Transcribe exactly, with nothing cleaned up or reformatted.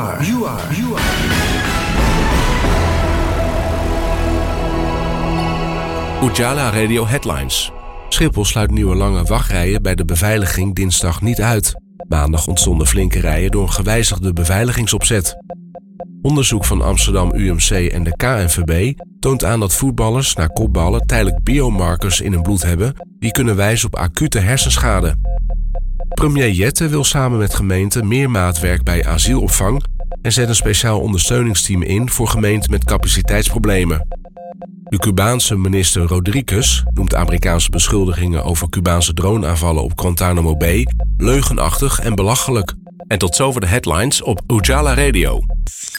are, you are, you are. Ujala Radio Headlines. Schiphol sluit nieuwe lange wachtrijen bij de beveiliging dinsdag niet uit. Maandag ontstonden flinke rijen door een gewijzigde beveiligingsopzet. Onderzoek van Amsterdam U M C en de K N V B toont aan dat voetballers na kopballen tijdelijk biomarkers in hun bloed hebben die kunnen wijzen op acute hersenschade. Premier Jette wil samen met gemeenten meer maatwerk bij asielopvang en zet een speciaal ondersteuningsteam in voor gemeenten met capaciteitsproblemen. De Cubaanse minister Rodriguez noemt Amerikaanse beschuldigingen over Cubaanse droneaanvallen op Guantanamo Bay leugenachtig en belachelijk. En tot zover de headlines op Ujala Radio.